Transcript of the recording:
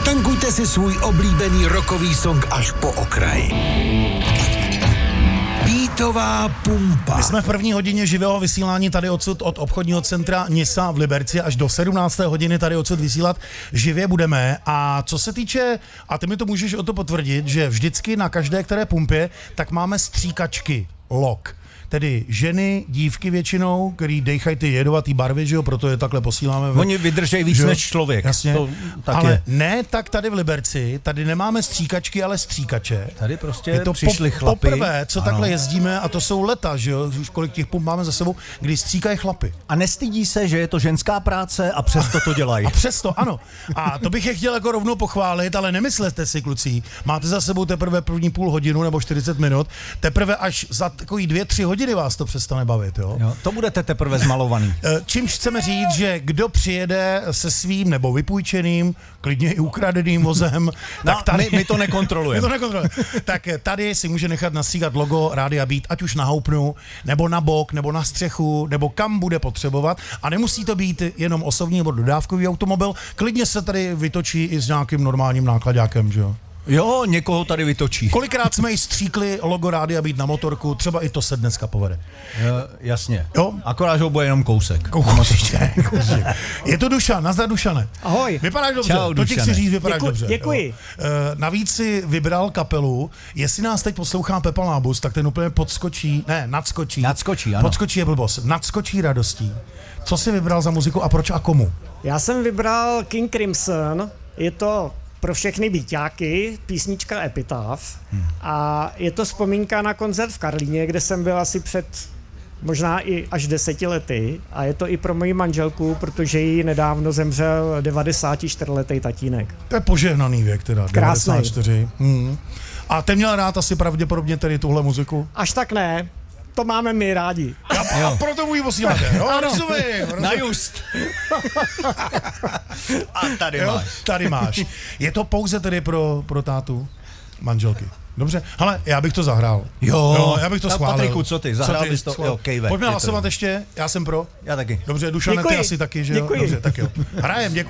Natankujte si svůj oblíbený rockový song až po okraj. Beatová pumpa. My jsme v první hodině živého vysílání tady odsud od obchodního centra Nisa v Liberci až do 17. hodiny tady odsud vysílat živě budeme. A co se týče, a ty mi to můžeš o to potvrdit, že vždycky na každé které pumpě, tak máme stříkačky, lock. Tedy ženy, dívky většinou, který dejchají ty jedovatý barvy, že jo, proto je takhle posíláme. Oni vydržejí víc než člověk. Jasně, to tak ale je. ne tak tady v Liberci, tady nemáme stříkačky, ale stříkače. Tady prostě je to přišli chlapi. Poprvé, co takhle jezdíme, a to jsou leta, že jo, už kolik těch pump máme za sebou, kdy stříkají chlapy. A nestydí se, že je to ženská práce a přesto to dělají. A přesto, ano. A to bych je chtěl jako rovnou pochválit, ale nemyslete si, kluci, máte za sebou teprve první půl hodinu nebo 40 minut, teprve až za takový 2-3 hodiny vás to přestane bavit, jo? Jo, to budete teprve zmalovaný. Čímž chceme říct, že kdo přijede se svým nebo vypůjčeným, klidně i ukradeným vozem, tak tady... my to nekontrolujeme. Tak tady si může nechat nastříkat logo Rádia Beat, ať už na houpnu, nebo na bok, nebo na střechu, nebo kam bude potřebovat. A nemusí to být jenom osobní nebo dodávkový automobil, klidně se tady vytočí i s nějakým normálním nákladákem, že jo? Jo, někoho tady vytočí. Kolikrát jsme jí stříkli logo Rádia Beat na motorku, třeba i to se dneska povede. Jasně. Jo? Akorát, že ho bude jenom kousek. Je to Dušan, nazdar Dušane. Ahoj. Vypadáš dobře, Čau, to ti chci říct, vypadáš dobře. Děkuji. Jo. Navíc si vybral kapelu, jestli nás teď poslouchá Pepa Lábus, tak ten úplně nadskočí. Nadskočí, ano. Podskočí je blbost, nadskočí radostí. Co jsi vybral za muziku a proč a komu? Já jsem vybral King Crimson, je to pro všechny beatáky, písnička Epitaph a je to vzpomínka na koncert v Karlíně, kde jsem byl asi před možná i až 10 lety a je to i pro moji manželku, protože jí nedávno zemřel 94letý tatínek. To je požehnaný věk teda, Krásnej. 94. A ten měl rád asi pravděpodobně tedy tuhle muziku? Až tak ne, to máme my rádi. A proto můj posíláte, jo? Rozumím. Na just. A tady Jo, máš. tady máš. Je to pouze tedy pro tátu manželky. Dobře, hele, já bych to zahrál. Jo, já bych to schválil. Patriku, co ty? Zahrál bys to? Jo, kejve. Pojďme hlasovat ještě, já jsem pro. Já taky. Dobře, Dušane, ty Děkuji. asi taky, že jo? Děkuji. Dobře, tak jo. Hrajem, děkuji.